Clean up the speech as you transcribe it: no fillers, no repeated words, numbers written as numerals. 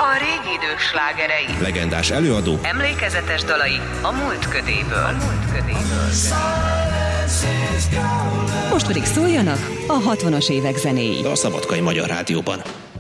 A régi idők slágerei, legendás előadó, emlékezetes dalai a múlt ködéből. Most pedig szóljanak a 60-as évek zenéi. a Szabadkai Magyar Rádióban.